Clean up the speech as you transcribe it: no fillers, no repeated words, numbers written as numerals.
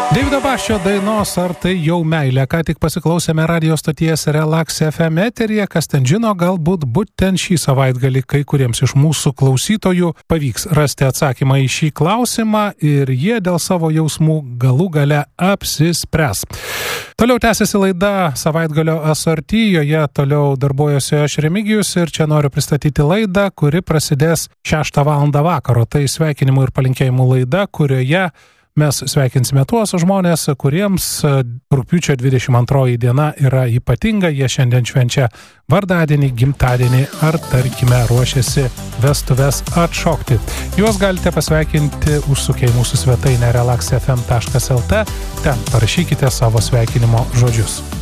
Deivido Basčio dainos Ar tai jau meilė. Ką tik pasiklausėme radio stoties Relax FM eteryje, kas ten žino, galbūt būtent šį savaitgalį kai kuriems iš mūsų klausytojų pavyks rasti atsakymą į šį klausimą ir jie dėl savo jausmų galų gale apsispręs. Toliau tęsiasi laida Savaitgalio asortijoje, toliau darbuojuosi aš Remigijus ir čia noriu pristatyti laidą, kuri prasidės 6 valandą vakaro. Tai sveikinimų ir palinkėjimų laida, kurioje mes sveikinsime tuos žmonės, kuriems rugpjūčio 22 diena yra ypatinga, jie šiandien švenčia vardadienį, gimtadienį ar, tarkime, ruošiasi vestuves atšokti. Juos galite pasveikinti užsukę į mūsų svetainę relaxfm.lt, ten parašykite savo sveikinimo žodžius.